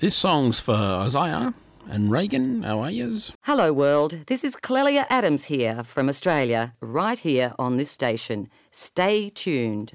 This song's for Isaiah and Reagan. How are yous? Hello world, this is Clelia Adams here from Australia, right here on this station. Stay tuned.